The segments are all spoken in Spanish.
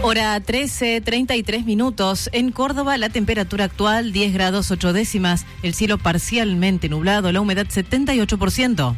Hora 13:33 minutos. En Córdoba, la temperatura actual 10 grados 8 décimas. El cielo parcialmente nublado, la humedad 78%.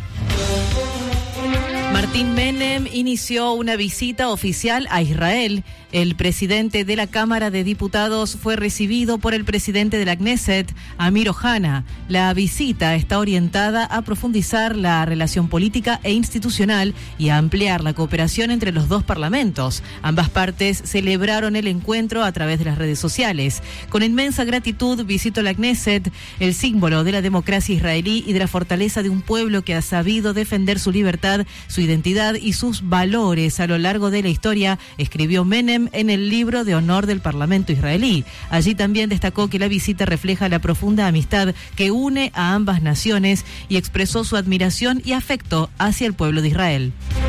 Martín Menem inició una visita oficial a Israel. El presidente de la Cámara de Diputados fue recibido por el presidente de la Knesset, Amir Ohana. La visita está orientada a profundizar la relación política e institucional y a ampliar la cooperación entre los dos parlamentos. Ambas partes celebraron el encuentro a través de las redes sociales. Con inmensa gratitud visito la Knesset, el símbolo de la democracia israelí y de la fortaleza de un pueblo que ha sabido defender su libertad, su identidad y sus valores a lo largo de la historia, escribió Menem en el libro de honor del Parlamento israelí. Allí también destacó que la visita refleja la profunda amistad que une a ambas naciones y expresó su admiración y afecto hacia el pueblo de Israel.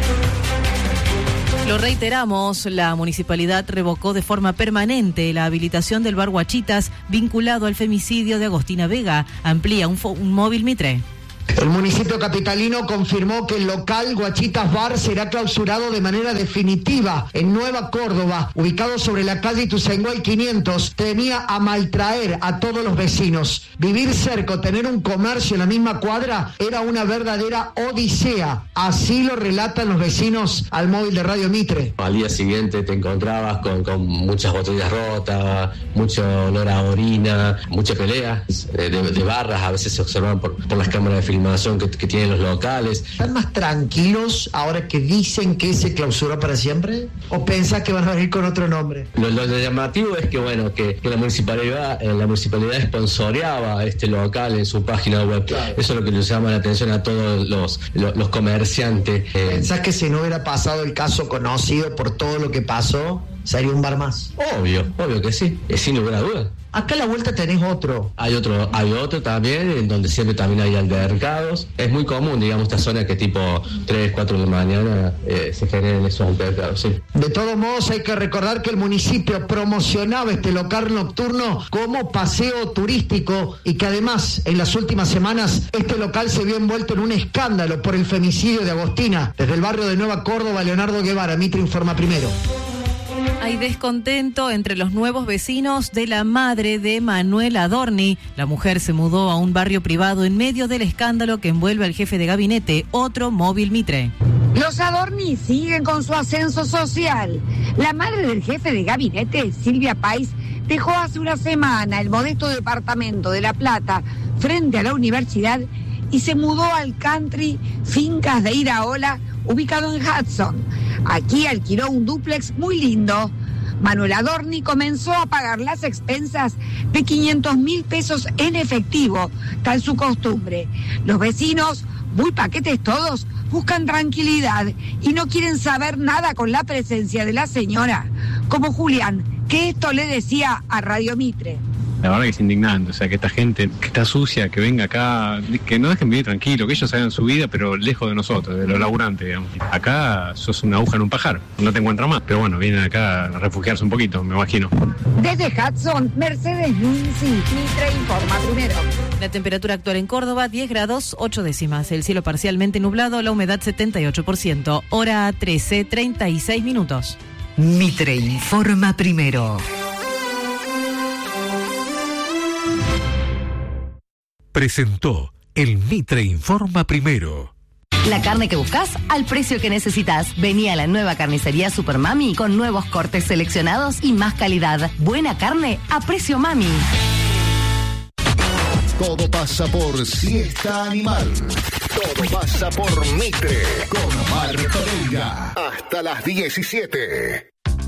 Lo reiteramos, la municipalidad revocó de forma permanente la habilitación del bar Guachitas vinculado al femicidio de Agostina Vega. Amplía un móvil Mitre. El municipio capitalino confirmó que el local Guachitas Bar será clausurado de manera definitiva en Nueva Córdoba, ubicado sobre la calle Ituzaingó 500. Tenía a maltraer a todos los vecinos. Vivir cerca o tener un comercio en la misma cuadra era una verdadera odisea. Así lo relatan los vecinos al móvil de Radio Mitre. Al día siguiente te encontrabas con muchas botellas rotas, mucho olor a orina, mucha pelea de barras. A veces se observan por las cámaras de filmación que tienen los locales. ¿Están más tranquilos ahora que dicen que se clausuró para siempre? ¿O pensás que van a venir con otro nombre? Lo llamativo es que la municipalidad sponsoreaba este local en su página web. Claro. Eso es lo que le llama la atención a todos los comerciantes. ¿Pensás que si no hubiera pasado el caso conocido por todo lo que pasó, sería un bar más? Obvio que sí, sin lugar a dudas. Acá a la vuelta tenés otro. Hay otro también, en donde siempre también hay altercados. Es muy común, digamos, esta zona que tipo 3, 4 de la mañana se generen esos altercados, sí. De todos modos, hay que recordar que el municipio promocionaba este local nocturno como paseo turístico y que además, en las últimas semanas, este local se vio envuelto en un escándalo por el femicidio de Agostina. Desde el barrio de Nueva Córdoba, Leonardo Guevara, Mitre informa primero. Hay descontento entre los nuevos vecinos de la madre de Manuel Adorni. La mujer se mudó a un barrio privado en medio del escándalo que envuelve al jefe de gabinete, otro móvil Mitre. Los Adorni siguen con su ascenso social. La madre del jefe de gabinete, Silvia Pais, dejó hace una semana el modesto departamento de La Plata frente a la universidad y se mudó al country Fincas de Iraola, ubicado en Hudson. Aquí alquiló un dúplex muy lindo. Manuel Adorni comenzó a pagar las expensas de 500.000 pesos en efectivo, tal su costumbre. Los vecinos, muy paquetes todos, buscan tranquilidad y no quieren saber nada con la presencia de la señora, como Julián, que esto le decía a Radio Mitre. La verdad que es indignante, o sea, que esta gente que está sucia, que venga acá, que no dejen vivir tranquilo, que ellos hagan su vida, pero lejos de nosotros, de los laburantes, digamos. Acá sos una aguja en un pajar, no te encuentran más, pero bueno, vienen acá a refugiarse un poquito, me imagino. Desde Hudson, Mercedes Lindsay, Mitre informa primero. La temperatura actual en Córdoba, 10 grados 8 décimas. El cielo parcialmente nublado, la humedad 78%. Hora 13:36 minutos. Mitre informa primero. Presentó el Mitre Informa Primero. La carne que buscas al precio que necesitas. Vení a la nueva carnicería Super Mami con nuevos cortes seleccionados y más calidad. Buena carne a precio Mami. Todo pasa por Siesta Animal. Todo pasa por Mitre con Marco Delga. Hasta las 17.